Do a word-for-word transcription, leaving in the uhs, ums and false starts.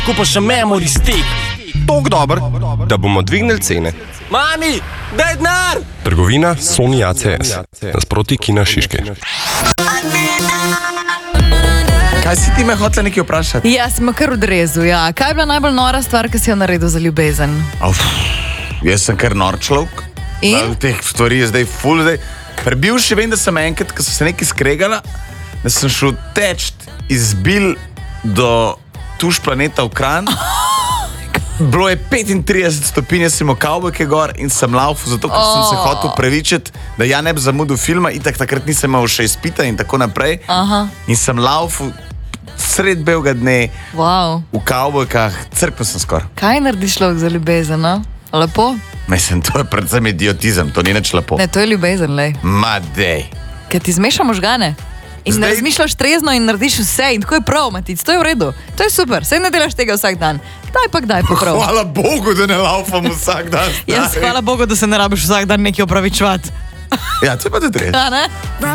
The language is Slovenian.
Kupa še memory stick. Tok dober, da bomo dvignili cene. Mami, daj denar! Trgovina Sony A C S, nasproti Kina Šiške. Kaj si ti me hotel nekaj vprašati? Ja, smo kar odrezu, ja. Kaj je bila najbolj nora stvar, ki si jo naredil za ljubezen? Uf, jaz sem kar nor človek. In? Teh stvari je zdaj ful, zdaj. Prebil še vem, da sem enkrat, ko so se nekaj skregala, da sem šel teč iz Bil do Tuš planeta v Kranj. Bilo je petintrideset stopinj, jaz sem imel kavbojke gor in sem laufal, zato ker oh. sem se hotel upravičiti, da ja ne bi zamudil filma, itak takrat nisem imel še izpita in tako naprej. Aha. In sem laufal sred belega dne Wow. v kavbojkah, crknil sem skor. Kaj narediš človek za ljubezen, no? Lepo? Mislim, to je predvsem idiotizem, to ni nič lepo. Ne, to je ljubezen, lej. Ma dej. Ker ti zmeša možgane. In Zdaj- razmišljaš trezno in narediš vse in tako je prav, Matic, to je v redu. To je super, saj ne delaš tega vsak dan. Kdaj pa kdaj pa prav. Hvala Bogu, da ne laufam vsak dan. Jaz, hvala Bogu, da se ne rabiš vsak dan nekaj opravičevati. Ja, to je pa tudi res. Ja, ne?